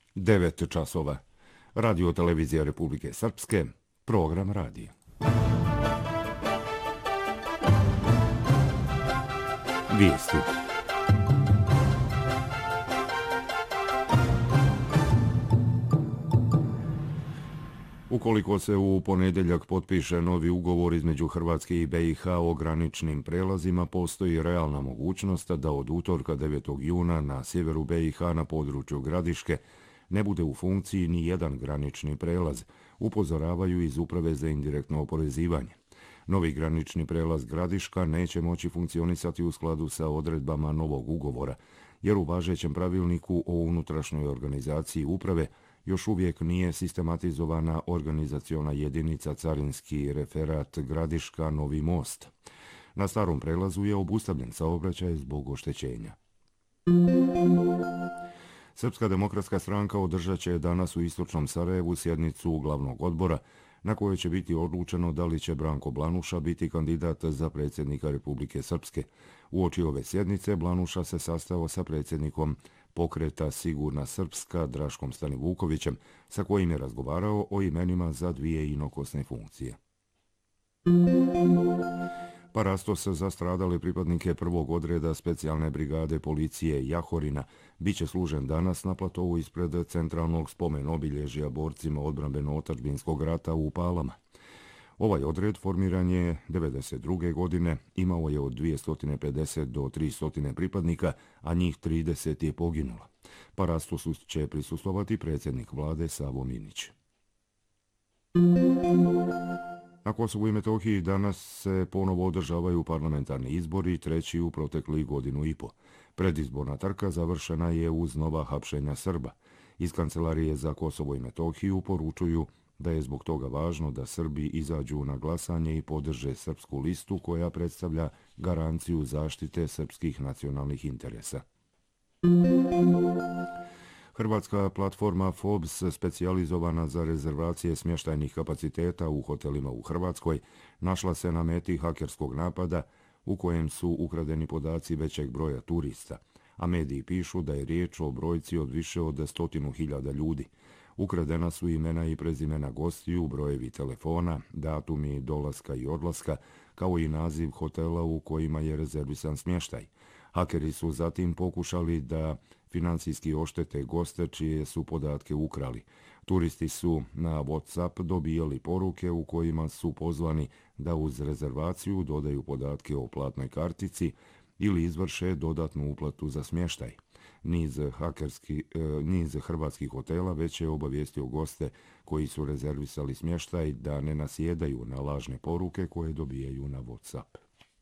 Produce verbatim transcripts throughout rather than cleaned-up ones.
devet časova. Radio televizija Republike Srpske, program radija. Vijesti. Ukoliko se u ponedjeljak potpiše novi ugovor između Hrvatske i B i H o graničnim prelazima, postoji realna mogućnost da od utorka devetog juna na sjeveru B i H na području Gradiške ne bude u funkciji ni jedan granični prelaz, upozoravaju iz Uprave za indirektno oporezivanje. Novi granični prelaz Gradiška neće moći funkcionisati u skladu sa odredbama novog ugovora, jer u važećem pravilniku o unutrašnjoj organizaciji uprave još uvijek nije sistematizovana organizaciona jedinica carinski referat Gradiška Novi Most. Na starom prelazu je obustavljen saobraćaj zbog oštećenja. Srpska demokratska stranka održat će danas u istočnom Sarajevu sjednicu glavnog odbora, na kojoj će biti odlučeno da li će Branko Blanuša biti kandidat za predsjednika Republike Srpske. Uoči ove sjednice Blanuša se sastao sa predsjednikom Pokreta Sigurna Srpska Draškom Stanivukovićem, sa kojim je razgovarao o imenima za dvije inokosne funkcije. Parastos za stradale pripadnike prvog odreda specijalne brigade policije Jahorina biće služen danas na platovu ispred centralnog spomen obilježja borcima odbrambeno-otadžbinskog rata u Palama. Ovaj odred formiran je devedeset druge godine, imao je od dvjesto pedeset do tristo pripadnika, a njih trideset je poginulo. Parastosu će prisustvovati predsjednik vlade Savo Minić. Na Kosovu i Metohiji danas se ponovo održavaju parlamentarni izbori, treći u proteklih godinu i po. Predizborna trka završena je uz nova hapšenja Srba. Iz Kancelarije za Kosovo i Metohiju poručuju da je zbog toga važno da Srbi izađu na glasanje i podrže srpsku listu koja predstavlja garanciju zaštite srpskih nacionalnih interesa. Hrvatska platforma Fobs, specijalizovana za rezervacije smještajnih kapaciteta u hotelima u Hrvatskoj, našla se na meti hakerskog napada u kojem su ukradeni podaci većeg broja turista, a mediji pišu da je riječ o brojci od više od stotinu hiljada ljudi. Ukradena su imena i prezimena gostiju, brojevi telefona, datumi dolaska i odlaska, kao i naziv hotela u kojima je rezervisan smještaj. Hakeri su zatim pokušali da financijski oštete goste čije su podatke ukrali. Turisti su na WhatsApp dobijali poruke u kojima su pozvani da uz rezervaciju dodaju podatke o platnoj kartici ili izvrše dodatnu uplatu za smještaj. Niz, hakerski, eh, niz hrvatskih hotela već je obavijestio goste koji su rezervisali smještaj da ne nasjedaju na lažne poruke koje dobijaju na WhatsApp.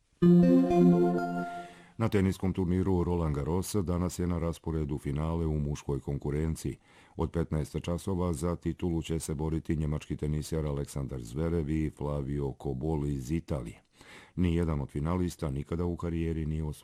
Na teniskom turniru Roland Garros danas je na rasporedu finale u muškoj konkurenciji. Od petnaest časova za titulu će se boriti njemački tenisjar Aleksandar Zverev i Flavio Cobolli iz Italije. Nijedan od finalista nikada u karijeri nije osvojio